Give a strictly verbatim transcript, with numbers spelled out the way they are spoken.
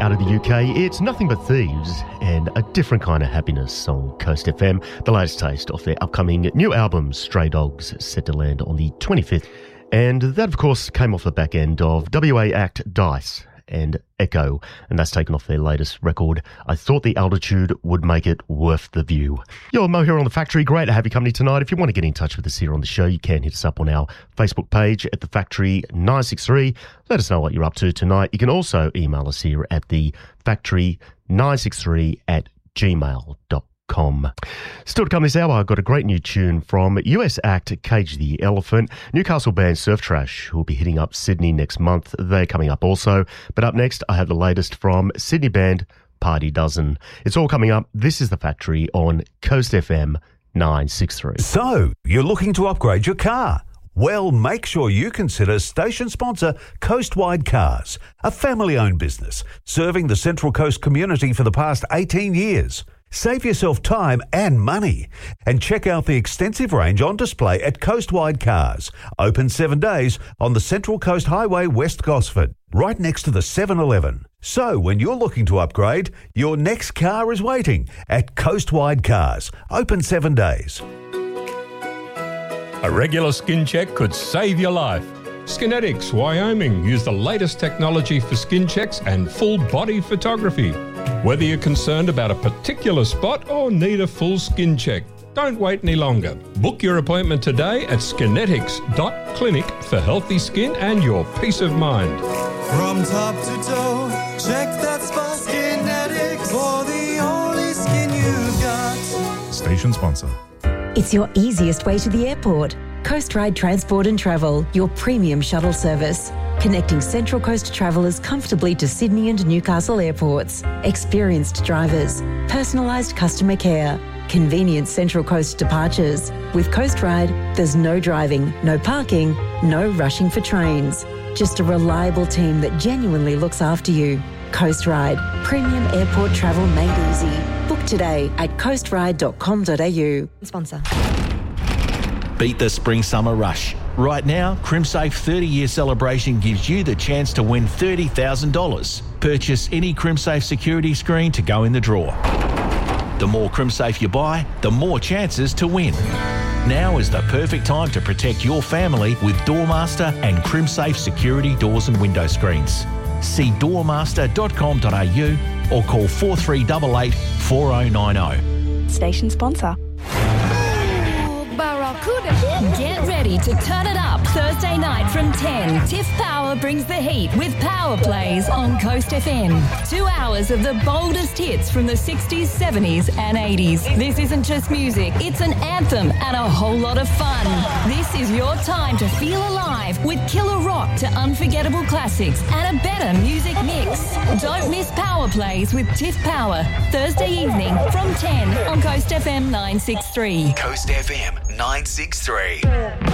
out of the U K, it's Nothing But Thieves and a different kind of happiness on Coast F M. The latest taste of their upcoming new album, Stray Dogs, set to land on the twenty-fifth. And that, of course, came off the back end of W A act Dice and Echo, and that's taken off their latest record, I Thought the Altitude Would Make It Worth the View. Yo, Mo here on The Factory. Great to have you company tonight. If you want to get in touch with us here on the show, you can hit us up on our Facebook page at The Factory nine six three. Let us know what you're up to tonight. You can also email us here at The Factory nine six three at gmail dot com. Still to come this hour, I've got a great new tune from U S act Cage the Elephant, Newcastle band Surf Trash, who will be hitting up Sydney next month. They're coming up also. But up next, I have the latest from Sydney band Party Dozen. It's all coming up. This is The Factory on Coast F M nine six three. So, you're looking to upgrade your car? Well, make sure you consider station sponsor Coastwide Cars, a family-owned business serving the Central Coast community for the past eighteen years. Save yourself time and money and check out the extensive range on display at Coastwide Cars, open seven days on the Central Coast Highway, West Gosford, right next to the seven eleven. So when you're looking to upgrade, your next car is waiting at Coastwide Cars, open seven days. A regular skin check could save your life. Skinetics Wyoming use the latest technology for skin checks and full body photography. Whether you're concerned about a particular spot or need a full skin check, don't wait any longer. Book your appointment today at skinetics dot clinic for healthy skin and your peace of mind. From top to toe, check that spot. Skinetics, for the only skin you've got. Station sponsor. It's your easiest way to the airport. Coast Ride Transport and Travel, your premium shuttle service. Connecting Central Coast travellers comfortably to Sydney and Newcastle airports. Experienced drivers, personalised customer care, convenient Central Coast departures. With Coast Ride, there's no driving, no parking, no rushing for trains. Just a reliable team that genuinely looks after you. Coast Ride, premium airport travel made easy. Book today at coast ride dot com dot a u. Sponsor. Beat the spring-summer rush. Right now, CrimSafe thirty-year celebration gives you the chance to win thirty thousand dollars. Purchase any CrimSafe security screen to go in the draw. The more CrimSafe you buy, the more chances to win. Now is the perfect time to protect your family with Doormaster and CrimSafe security doors and window screens. See doormaster dot com dot a u or call four three eight eight, four oh nine oh. Station sponsor. Get ready to turn it up Thursday night from ten. Tiff Power brings the heat with Power Plays on Coast F M. Two hours of the boldest hits from the sixties, seventies and eighties. This isn't just music, it's an anthem and a whole lot of fun. This is your time to feel alive with killer rock to unforgettable classics and a better music mix. Don't miss Power Plays with Tiff Power, Thursday evening from ten on Coast F M nine six three. Coast F M nine six three.